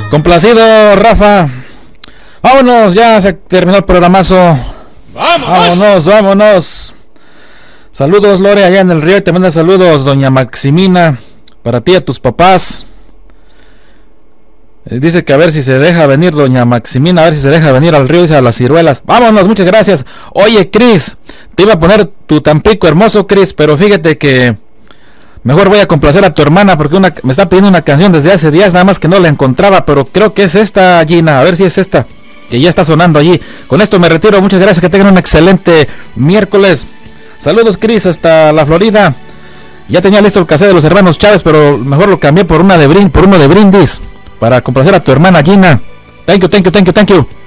Complacido, Rafa. Vámonos, ya se terminó el programazo. Vámonos. Saludos, Lore, allá en el río. Y te manda saludos, doña Maximina, para ti y a tus papás. Dice que a ver si se deja venir doña Maximina, a ver si se deja venir al río y a las ciruelas. Vámonos, muchas gracias. Oye, Cris, te iba a poner tu Tampico hermoso, Cris, pero fíjate que mejor voy a complacer a tu hermana porque me está pidiendo una canción desde hace días, nada más que no la encontraba, pero creo que es esta, Gina, a ver si es esta, que ya está sonando allí. Con esto me retiro, muchas gracias, que tengan un excelente miércoles. Saludos, Cris, hasta la Florida. Ya tenía listo el cassette de los hermanos Chávez, pero mejor lo cambié por uno de Brindis, para complacer a tu hermana Gina. Thank you.